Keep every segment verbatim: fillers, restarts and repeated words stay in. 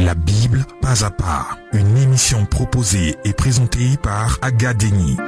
La Bible pas à pas, une émission proposée et présentée par Agadeni.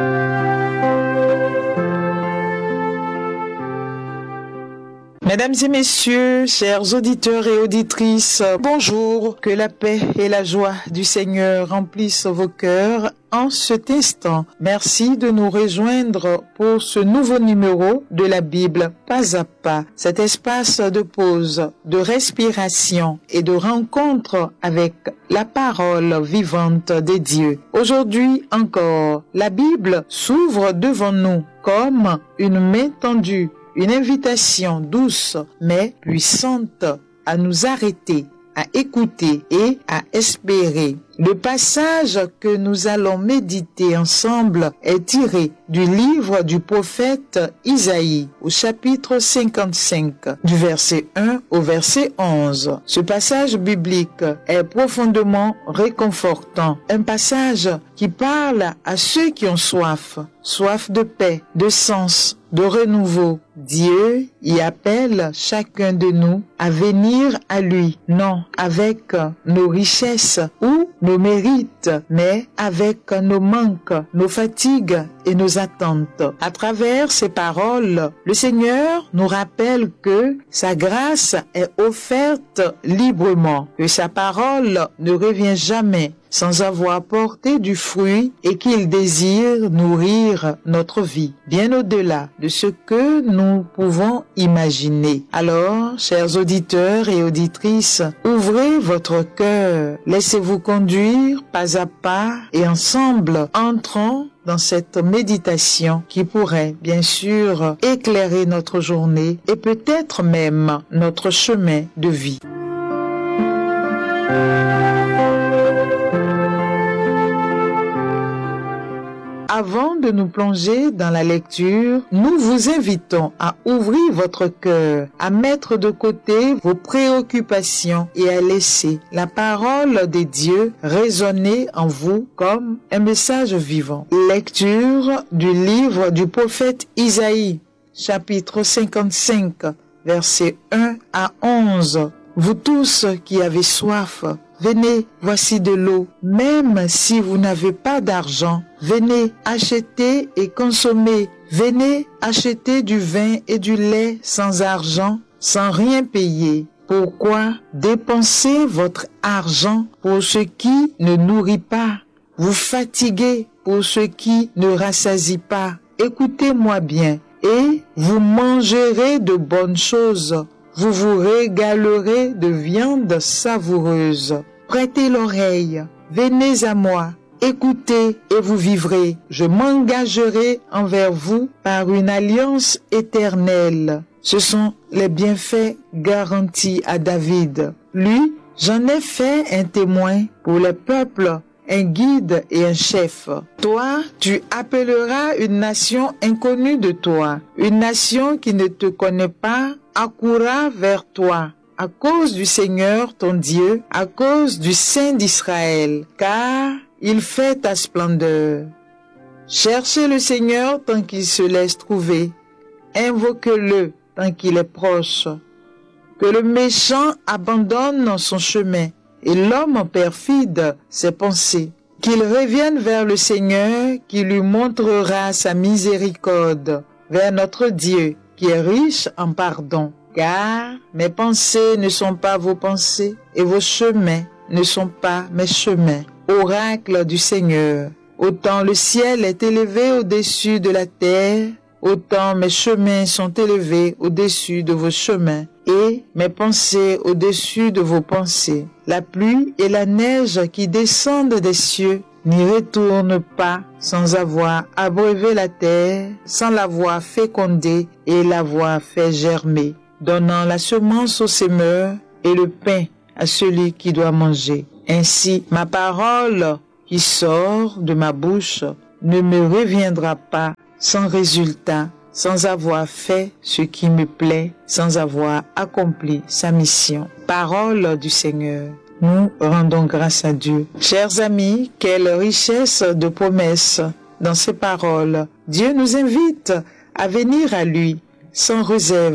Mesdames et messieurs, chers auditeurs et auditrices, bonjour, que la paix et la joie du Seigneur remplissent vos cœurs en cet instant. Merci de nous rejoindre pour ce nouveau numéro de la Bible pas à pas, cet espace de pause, de respiration et de rencontre avec la parole vivante de Dieu. Aujourd'hui encore, la Bible s'ouvre devant nous comme une main tendue, une invitation douce mais puissante à nous arrêter, à écouter et à espérer. Le passage que nous allons méditer ensemble est tiré du livre du prophète Isaïe, au chapitre cinquante-cinq, du verset un au verset onze. Ce passage biblique est profondément réconfortant, un passage qui parle à ceux qui ont soif, soif de paix, de sens, de renouveau. Dieu y appelle chacun de nous à venir à lui, non avec nos richesses ou nos mérites, mais avec nos manques, nos fatigues et nos attentes. À travers ces paroles, le Seigneur nous rappelle que sa grâce est offerte librement, que sa parole ne revient jamais sans avoir porté du fruit et qu'il désire nourrir notre vie, bien au-delà de ce que nous pouvons imaginer. Alors, chers auditeurs et auditrices, ouvrez votre cœur, laissez-vous conduire pas à pas et ensemble, entrons dans cette méditation qui pourrait bien sûr éclairer notre journée et peut-être même notre chemin de vie. Avant de nous plonger dans la lecture, nous vous invitons à ouvrir votre cœur, à mettre de côté vos préoccupations et à laisser la parole de Dieu résonner en vous comme un message vivant. Lecture du livre du prophète Isaïe, chapitre cinquante-cinq, versets un à onze. Vous tous qui avez soif, venez, voici de l'eau. Même si vous n'avez pas d'argent, venez acheter et consommer. Venez acheter du vin et du lait sans argent, sans rien payer. Pourquoi dépenser votre argent pour ce qui ne nourrit pas? Vous fatiguez pour ce qui ne rassasie pas. Écoutez-moi bien, et vous mangerez de bonnes choses. Vous vous régalerez de viande savoureuse. Prêtez l'oreille, venez à moi, écoutez et vous vivrez. Je m'engagerai envers vous par une alliance éternelle. Ce sont les bienfaits garantis à David. Lui, j'en ai fait un témoin pour les peuples, un guide et un chef. Toi, tu appelleras une nation inconnue de toi, une nation qui ne te connaît pas, accourra vers toi, à cause du Seigneur ton Dieu, à cause du Saint d'Israël, car il fait ta splendeur. Cherchez le Seigneur tant qu'il se laisse trouver, invoquez-le tant qu'il est proche. Que le méchant abandonne son chemin et l'homme perfide ses pensées. Qu'il revienne vers le Seigneur qui lui montrera sa miséricorde, vers notre Dieu qui est riche en pardon. Car mes pensées ne sont pas vos pensées et vos chemins ne sont pas mes chemins. Oracle du Seigneur, autant le ciel est élevé au-dessus de la terre, autant mes chemins sont élevés au-dessus de vos chemins et mes pensées au-dessus de vos pensées. La pluie et la neige qui descendent des cieux n'y retournent pas sans avoir abreuvé la terre, sans l'avoir fécondée et l'avoir fait germer, donnant la semence au semeur et le pain à celui qui doit manger. Ainsi, ma parole qui sort de ma bouche ne me reviendra pas sans résultat, sans avoir fait ce qui me plaît, sans avoir accompli sa mission. Parole du Seigneur. Nous rendons grâce à Dieu. Chers amis, quelle richesse de promesses dans ces paroles. Dieu nous invite à venir à lui sans réserve,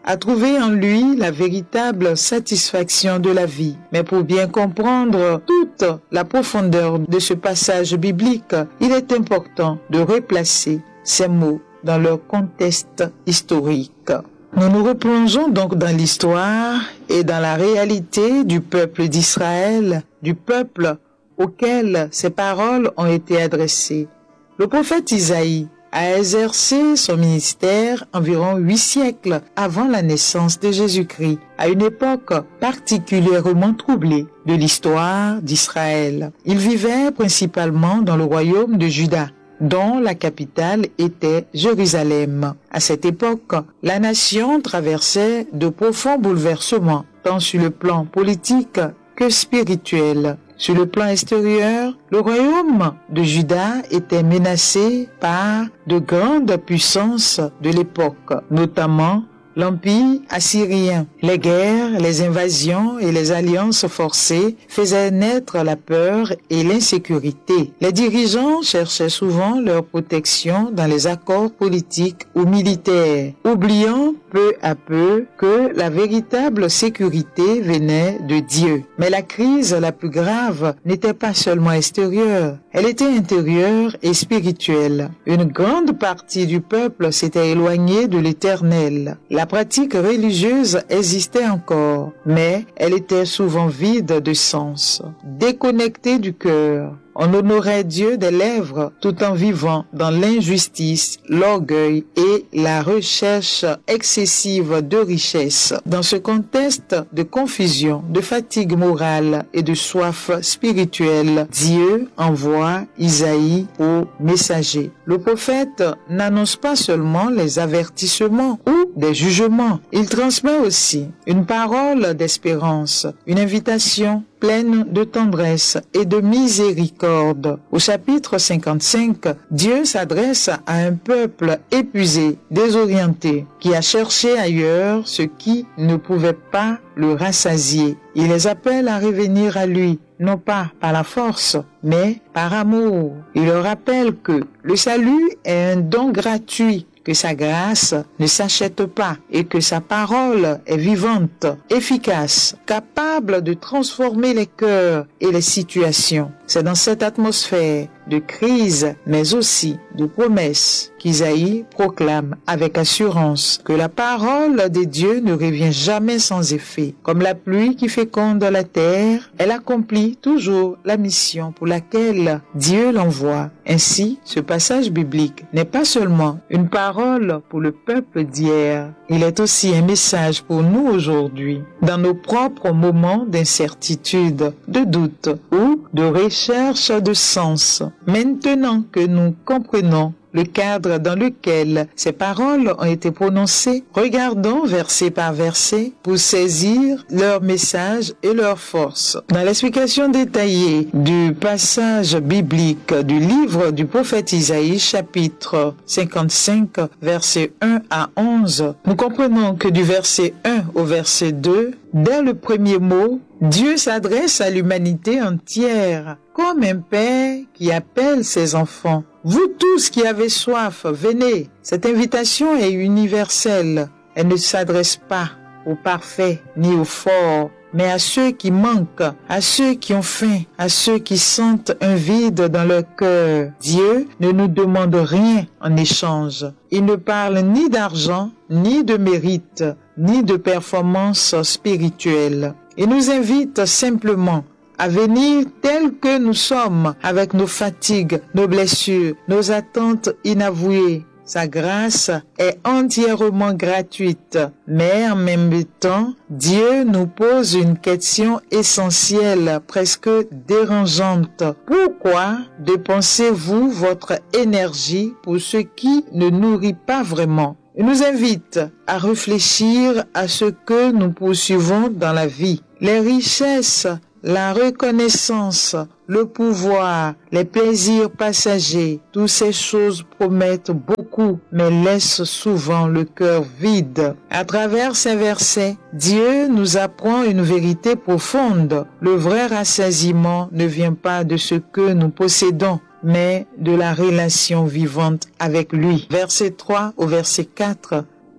à trouver en lui la véritable satisfaction de la vie. Mais pour bien comprendre toute la profondeur de ce passage biblique, il est important de replacer ces mots dans leur contexte historique. Nous nous replongeons donc dans l'histoire et dans la réalité du peuple d'Israël, du peuple auquel ces paroles ont été adressées. Le prophète Isaïe a exercé son ministère environ huit siècles avant la naissance de Jésus-Christ, à une époque particulièrement troublée de l'histoire d'Israël. Il vivait principalement dans le royaume de Juda, dont la capitale était Jérusalem. À cette époque, la nation traversait de profonds bouleversements, tant sur le plan politique que spirituel. Sur le plan extérieur, le royaume de Juda était menacé par de grandes puissances de l'époque, notamment l'Empire assyrien. Les guerres, les invasions et les alliances forcées faisaient naître la peur et l'insécurité. Les dirigeants cherchaient souvent leur protection dans les accords politiques ou militaires, oubliant peu à peu que la véritable sécurité venait de Dieu. Mais la crise la plus grave n'était pas seulement extérieure, elle était intérieure et spirituelle. Une grande partie du peuple s'était éloignée de l'Éternel. La pratique religieuse existait encore, mais elle était souvent vide de sens, déconnectée du cœur. On honorait Dieu des lèvres tout en vivant dans l'injustice, l'orgueil et la recherche excessive de richesse. Dans ce contexte de confusion, de fatigue morale et de soif spirituelle, Dieu envoie Isaïe au messager. Le prophète n'annonce pas seulement les avertissements ou des jugements, il transmet aussi une parole d'espérance, une invitation pleine de tendresse et de miséricorde. Au chapitre cinquante-cinq, Dieu s'adresse à un peuple épuisé, désorienté, qui a cherché ailleurs ce qui ne pouvait pas le rassasier. Il les appelle à revenir à lui, non pas par la force, mais par amour. Il leur rappelle que le salut est un don gratuit, que sa grâce ne s'achète pas et que sa parole est vivante, efficace, capable de transformer les cœurs et les situations. C'est dans cette atmosphère de crise, mais aussi de promesses, qu'Isaïe proclame avec assurance que la parole de Dieu ne revient jamais sans effet. Comme la pluie qui féconde la terre, elle accomplit toujours la mission pour laquelle Dieu l'envoie. Ainsi, ce passage biblique n'est pas seulement une parole pour le peuple d'hier, il est aussi un message pour nous aujourd'hui, dans nos propres moments d'incertitude, de doute ou de recherche de sens. Maintenant que nous comprenons le cadre dans lequel ces paroles ont été prononcées, regardons verset par verset pour saisir leur message et leur force. Dans l'explication détaillée du passage biblique du livre du prophète Isaïe, chapitre cinquante-cinq, versets un à onze, nous comprenons que du verset un au verset deux, dès le premier mot, Dieu s'adresse à l'humanité entière, comme un père qui appelle ses enfants. Vous tous qui avez soif, venez. Cette invitation est universelle. Elle ne s'adresse pas aux parfaits ni aux forts, mais à ceux qui manquent, à ceux qui ont faim, à ceux qui sentent un vide dans leur cœur. Dieu ne nous demande rien en échange. Il ne parle ni d'argent, ni de mérite, ni de performance spirituelle. Il nous invite simplement à venir tels que nous sommes, avec nos fatigues, nos blessures, nos attentes inavouées. Sa grâce est entièrement gratuite, mais en même temps, Dieu nous pose une question essentielle, presque dérangeante. Pourquoi dépensez-vous votre énergie pour ce qui ne nourrit pas vraiment? Il nous invite à réfléchir à ce que nous poursuivons dans la vie. Les richesses, la reconnaissance, le pouvoir, les plaisirs passagers, toutes ces choses promettent beaucoup, mais laissent souvent le cœur vide. À travers ces versets, Dieu nous apprend une vérité profonde. Le vrai rassasiement ne vient pas de ce que nous possédons, mais de la relation vivante avec lui. Verset trois au verset quatre,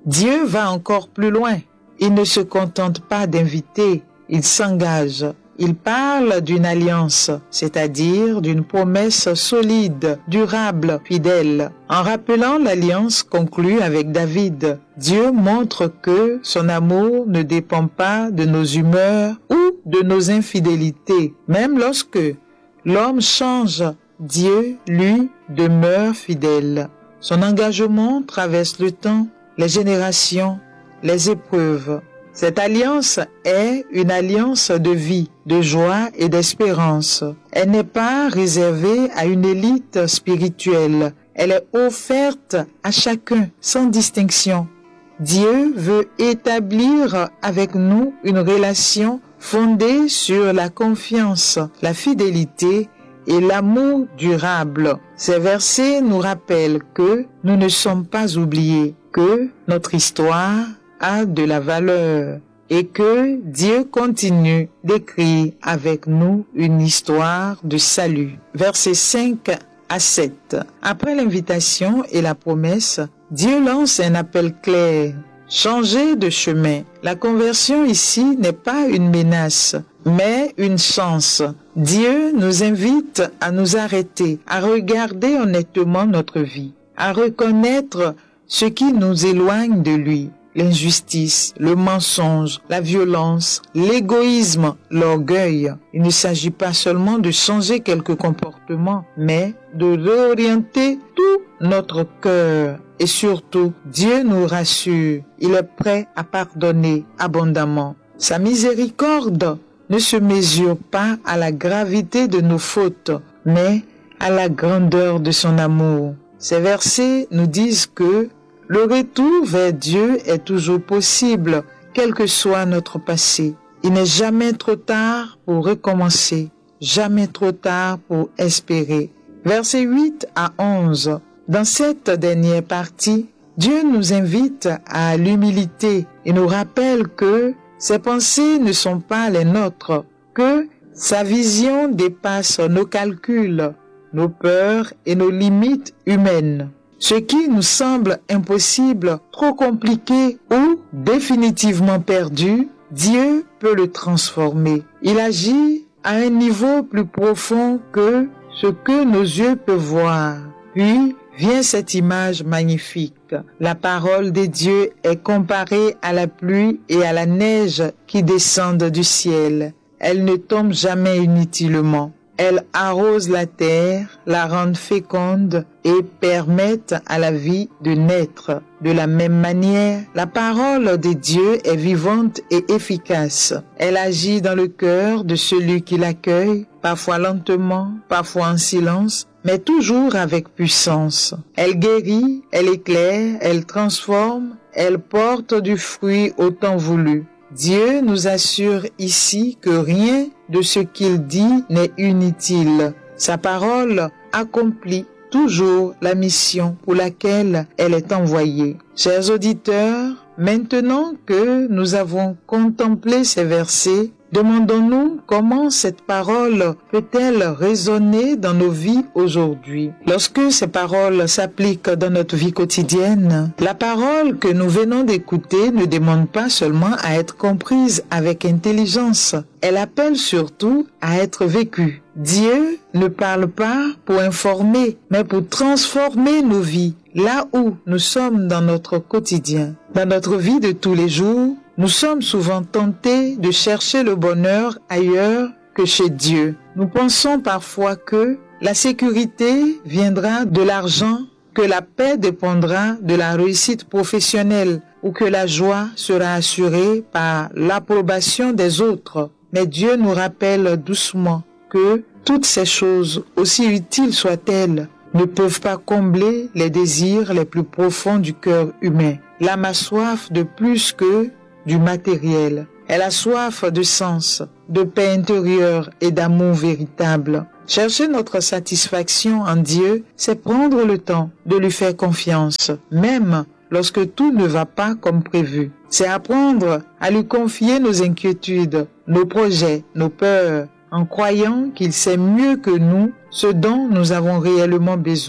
Dieu va encore plus loin. Il ne se contente pas d'inviter, il s'engage. Il parle d'une alliance, c'est-à-dire d'une promesse solide, durable, fidèle. En rappelant l'alliance conclue avec David, Dieu montre que son amour ne dépend pas de nos humeurs ou de nos infidélités. Même lorsque l'homme change, Dieu, lui, demeure fidèle. Son engagement traverse le temps, les générations, les épreuves. Cette alliance est une alliance de vie, de joie et d'espérance. Elle n'est pas réservée à une élite spirituelle. Elle est offerte à chacun, sans distinction. Dieu veut établir avec nous une relation fondée sur la confiance, la fidélité et l'amour durable. Ces versets nous rappellent que nous ne sommes pas oubliés, que notre histoire a de la valeur et que Dieu continue d'écrire avec nous une histoire de salut. Versets cinq à sept. Après l'invitation et la promesse, Dieu lance un appel clair. Changer de chemin. La conversion ici n'est pas une menace, mais une chance. Dieu nous invite à nous arrêter, à regarder honnêtement notre vie, à reconnaître ce qui nous éloigne de lui. L'injustice, le mensonge, la violence, l'égoïsme, l'orgueil. Il ne s'agit pas seulement de changer quelques comportements, mais de réorienter tout notre cœur. Et surtout, Dieu nous rassure, il est prêt à pardonner abondamment. Sa miséricorde ne se mesure pas à la gravité de nos fautes, mais à la grandeur de son amour. Ces versets nous disent que le retour vers Dieu est toujours possible, quel que soit notre passé. Il n'est jamais trop tard pour recommencer, jamais trop tard pour espérer. Versets huit à onze. Dans cette dernière partie, Dieu nous invite à l'humilité et nous rappelle que ses pensées ne sont pas les nôtres, que sa vision dépasse nos calculs, nos peurs et nos limites humaines. Ce qui nous semble impossible, trop compliqué ou définitivement perdu, Dieu peut le transformer. Il agit à un niveau plus profond que ce que nos yeux peuvent voir. Puis vient cette image magnifique. La parole de Dieu est comparée à la pluie et à la neige qui descendent du ciel. Elle ne tombe jamais inutilement. Elle arrose la terre, la rend féconde et permettent à la vie de naître. De la même manière, la parole de Dieu est vivante et efficace. Elle agit dans le cœur de celui qui l'accueille, parfois lentement, parfois en silence, mais toujours avec puissance. Elle guérit, elle éclaire, elle transforme, elle porte du fruit au temps voulu. Dieu nous assure ici que rien de ce qu'il dit n'est inutile. Sa parole accomplit toujours la mission pour laquelle elle est envoyée. Chers auditeurs, maintenant que nous avons contemplé ces versets, demandons-nous comment cette parole peut-elle résonner dans nos vies aujourd'hui. Lorsque ces paroles s'appliquent dans notre vie quotidienne, la parole que nous venons d'écouter ne demande pas seulement à être comprise avec intelligence, elle appelle surtout à être vécue. Dieu ne parle pas pour informer, mais pour transformer nos vies, là où nous sommes dans notre quotidien. Dans notre vie de tous les jours, nous sommes souvent tentés de chercher le bonheur ailleurs que chez Dieu. Nous pensons parfois que la sécurité viendra de l'argent, que la paix dépendra de la réussite professionnelle ou que la joie sera assurée par l'approbation des autres. Mais Dieu nous rappelle doucement que toutes ces choses, aussi utiles soient-elles, ne peuvent pas combler les désirs les plus profonds du cœur humain. L'âme a soif de plus que du matériel. Elle a soif de sens, de paix intérieure et d'amour véritable. Chercher notre satisfaction en Dieu, c'est prendre le temps de lui faire confiance, même lorsque tout ne va pas comme prévu. C'est apprendre à lui confier nos inquiétudes, nos projets, nos peurs, en croyant qu'il sait mieux que nous ce dont nous avons réellement besoin.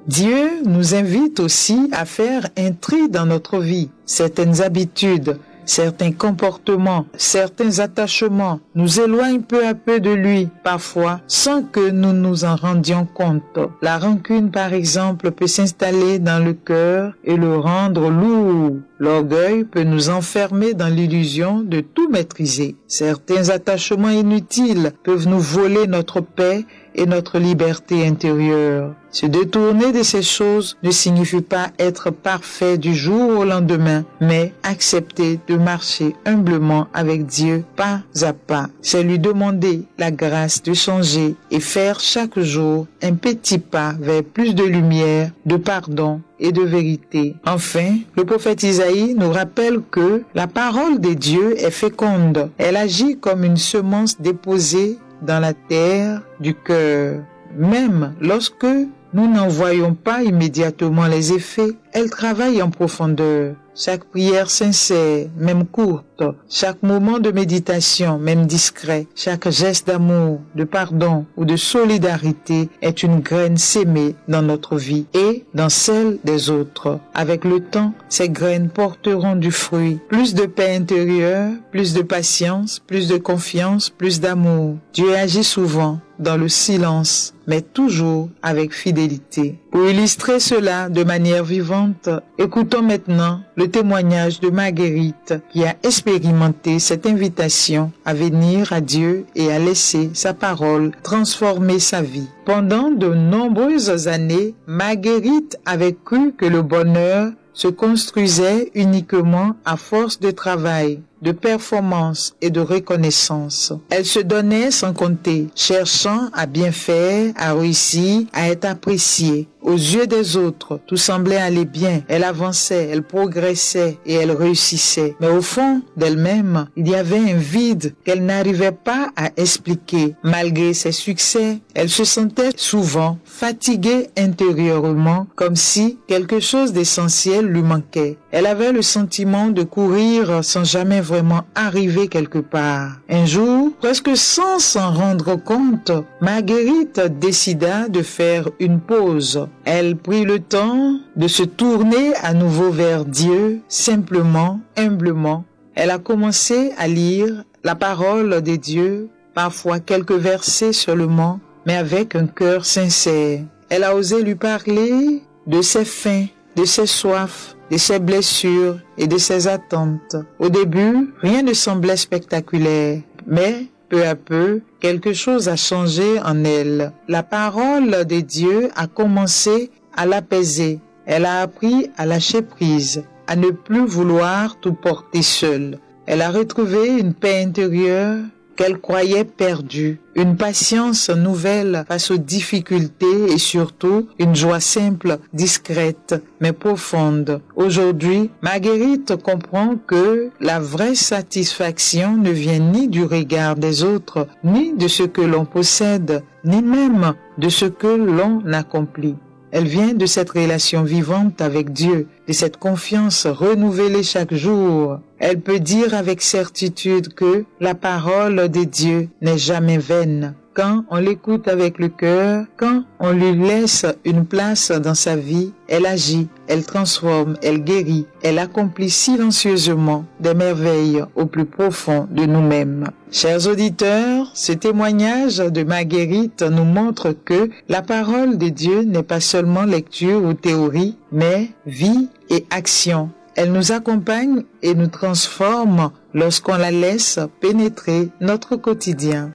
Dieu nous invite aussi à faire un tri dans notre vie. Certaines habitudes, certains comportements, certains attachements nous éloignent peu à peu de lui, parfois sans que nous nous en rendions compte. La rancune, par exemple, peut s'installer dans le cœur et le rendre lourd. L'orgueil peut nous enfermer dans l'illusion de tout maîtriser. Certains attachements inutiles peuvent nous voler notre paix et notre liberté intérieure. Se détourner de ces choses ne signifie pas être parfait du jour au lendemain, mais accepter de marcher humblement avec Dieu pas à pas. C'est lui demander la grâce de changer et faire chaque jour un petit pas vers plus de lumière, de pardon et de vérité. Enfin, le prophète Isaïe nous rappelle que la parole de Dieu est féconde. Elle agit comme une semence déposée dans la terre du cœur. Même lorsque nous n'en voyons pas immédiatement les effets, elle travaille en profondeur. Chaque prière sincère, même courte, chaque moment de méditation, même discret, chaque geste d'amour, de pardon ou de solidarité est une graine sémée dans notre vie et dans celle des autres. Avec le temps, ces graines porteront du fruit. Plus de paix intérieure, plus de patience, plus de confiance, plus d'amour. Dieu agit souvent dans le silence, mais toujours avec fidélité. Pour illustrer cela de manière vivante, écoutons maintenant le témoignage de Marguerite qui a expérimenté cette invitation à venir à Dieu et à laisser sa parole transformer sa vie. Pendant de nombreuses années, Marguerite avait cru que le bonheur se construisait uniquement à force de travail, de performance et de reconnaissance. Elle se donnait sans compter, cherchant à bien faire, à réussir, à être appréciée. Aux yeux des autres, tout semblait aller bien. Elle avançait, elle progressait et elle réussissait. Mais au fond d'elle-même, il y avait un vide qu'elle n'arrivait pas à expliquer. Malgré ses succès, elle se sentait souvent fatiguée intérieurement, comme si quelque chose d'essentiel lui manquait. Elle avait le sentiment de courir sans jamais vraiment arriver quelque part. Un jour, presque sans s'en rendre compte, Marguerite décida de faire une pause. Elle prit le temps de se tourner à nouveau vers Dieu, simplement, humblement. Elle a commencé à lire la parole de Dieu, parfois quelques versets seulement, mais avec un cœur sincère. Elle a osé lui parler de ses faims, de ses soifs, de ses blessures et de ses attentes. Au début, rien ne semblait spectaculaire, mais peu à peu, quelque chose a changé en elle. La parole de Dieu a commencé à l'apaiser. Elle a appris à lâcher prise, à ne plus vouloir tout porter seule. Elle a retrouvé une paix intérieure qu'elle croyait perdue, une patience nouvelle face aux difficultés et surtout une joie simple, discrète, mais profonde. Aujourd'hui, Marguerite comprend que la vraie satisfaction ne vient ni du regard des autres, ni de ce que l'on possède, ni même de ce que l'on accomplit. Elle vient de cette relation vivante avec Dieu, de cette confiance renouvelée chaque jour. Elle peut dire avec certitude que la parole de Dieu n'est jamais vaine. Quand on l'écoute avec le cœur, quand on lui laisse une place dans sa vie, elle agit, elle transforme, elle guérit, elle accomplit silencieusement des merveilles au plus profond de nous-mêmes. Chers auditeurs, ce témoignage de Marguerite nous montre que la parole de Dieu n'est pas seulement lecture ou théorie, mais vie et action. Elle nous accompagne et nous transforme lorsqu'on la laisse pénétrer notre quotidien.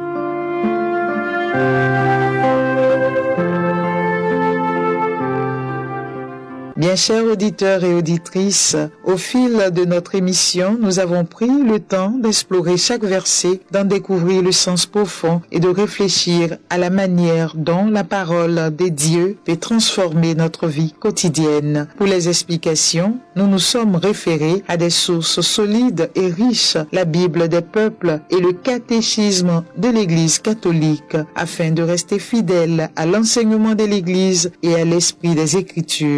Bien chers auditeurs et auditrices, au fil de notre émission, nous avons pris le temps d'explorer chaque verset, d'en découvrir le sens profond et de réfléchir à la manière dont la parole des dieux peut transformer notre vie quotidienne. Pour les explications, nous nous sommes référés à des sources solides et riches, la Bible des peuples et le catéchisme de l'Église catholique, afin de rester fidèles à l'enseignement de l'Église et à l'esprit des Écritures.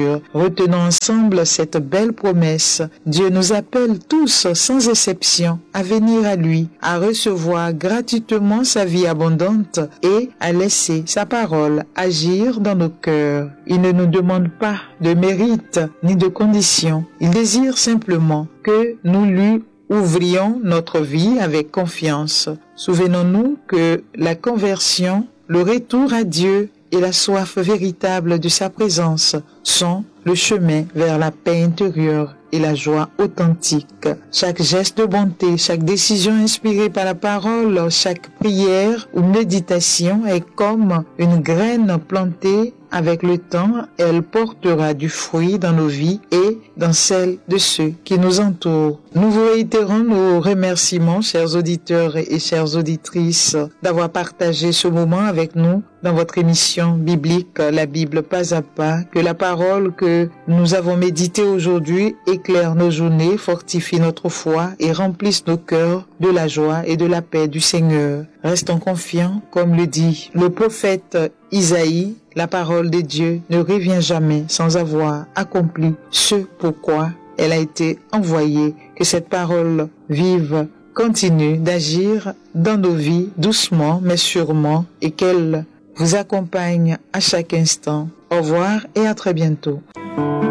nous tenons ensemble cette belle promesse. Dieu nous appelle tous, sans exception, à venir à lui, à recevoir gratuitement sa vie abondante et à laisser sa parole agir dans nos cœurs. Il ne nous demande pas de mérite ni de conditions. Il désire simplement que nous lui ouvrions notre vie avec confiance. Souvenons-nous que la conversion, le retour à Dieu et la soif véritable de sa présence sont le chemin vers la paix intérieure et la joie authentique. Chaque geste de bonté, chaque décision inspirée par la parole, chaque prière ou méditation est comme une graine plantée. Avec le temps, elle portera du fruit dans nos vies et dans celles de ceux qui nous entourent. Nous vous réitérons nos remerciements, chers auditeurs et chères auditrices, d'avoir partagé ce moment avec nous dans votre émission biblique, la Bible pas à pas. Que la parole que nous avons méditée aujourd'hui éclaire nos journées, fortifie notre foi et remplisse nos cœurs de la joie et de la paix du Seigneur. Restons confiants, comme le dit le prophète Isaïe. La parole de Dieu ne revient jamais sans avoir accompli ce pourquoi elle a été envoyée. Que cette parole vive continue d'agir dans nos vies doucement mais sûrement et qu'elle vous accompagne à chaque instant. Au revoir et à très bientôt.